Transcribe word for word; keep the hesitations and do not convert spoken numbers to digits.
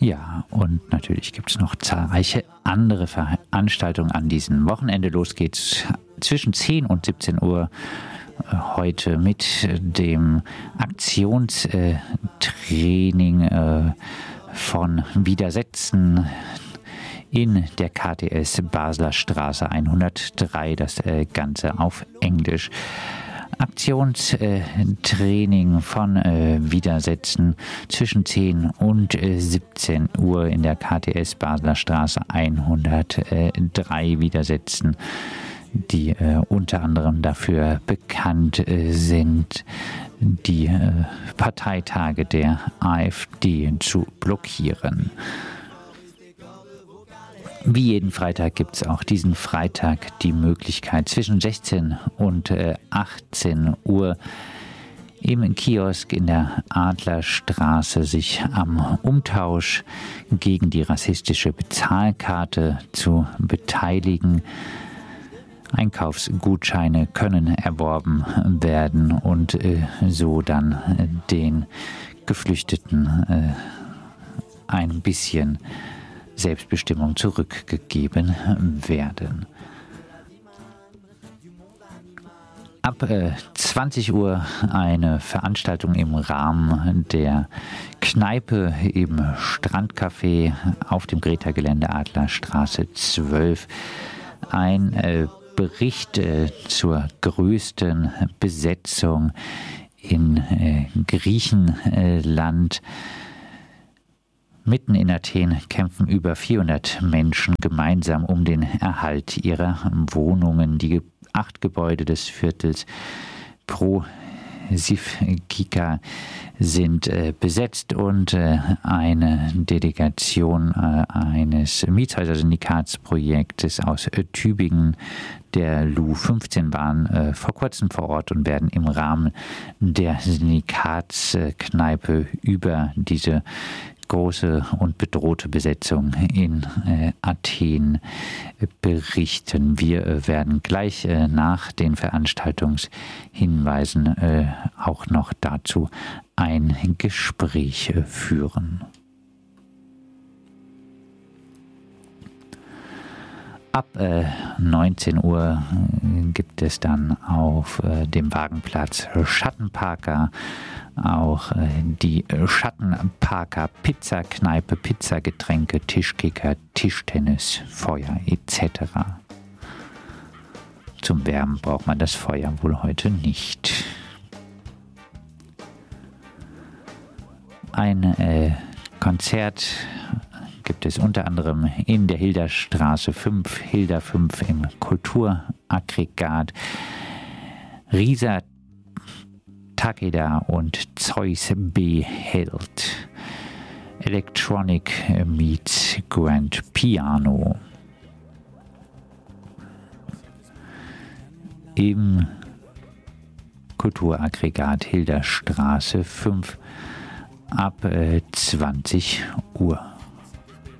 Ja, und natürlich gibt es noch zahlreiche andere Veranstaltungen an diesem Wochenende. Los geht's zwischen zehn und siebzehn Uhr äh, heute mit dem Aktionstraining äh, von Widersetzen in der K T S Basler Straße hundertdrei, das äh, Ganze auf Englisch. Aktionstraining von äh, Widersetzen zwischen zehn und äh, siebzehn Uhr in der K T S Basler Straße hundertdrei. Widersetzen, die äh, unter anderem dafür bekannt äh, sind, die äh, Parteitage der AfD zu blockieren. Wie jeden Freitag gibt es auch diesen Freitag die Möglichkeit, zwischen sechzehn und achtzehn Uhr im Kiosk in der Adlerstraße sich am Umtausch gegen die rassistische Bezahlkarte zu beteiligen. Einkaufsgutscheine können erworben werden und äh, so dann äh, den Geflüchteten äh, ein bisschen Selbstbestimmung zurückgegeben werden. Ab äh, zwanzig Uhr eine Veranstaltung im Rahmen der Kneipe im Strandcafé auf dem Greta-Gelände Adlerstraße zwölf. Ein äh, Bericht äh, zur größten Besetzung in äh, Griechenland. Mitten in Athen kämpfen über vierhundert Menschen gemeinsam um den Erhalt ihrer Wohnungen. Die acht Gebäude des Viertels Pro Sivkika sind äh, besetzt und äh, eine Delegation äh, eines Mietshäuser-Syndikatsprojektes aus äh, Tübingen, der L U fünfzehn, waren äh, vor kurzem vor Ort und werden im Rahmen der Syndikatskneipe über diese große und bedrohte Besetzung in äh, Athen berichten. Wir äh, werden gleich äh, nach den Veranstaltungshinweisen äh, auch noch dazu ein Gespräch äh, führen. Ab äh, neunzehn Uhr äh, gibt es dann auf äh, dem Wagenplatz Schattenparker auch äh, die Schattenparker Pizzakneipe, Pizzagetränke, Tischkicker, Tischtennis, Feuer et cetera. Zum Wärmen braucht man das Feuer wohl heute nicht. Ein äh, Konzert gibt es unter anderem in der Hilderstraße fünf, Hilda fünf im Kulturaggregat. Risa Takeda und Zeus B. Held. Electronic meets Grand Piano. Im Kulturaggregat Hilderstraße fünf ab äh, zwanzig Uhr.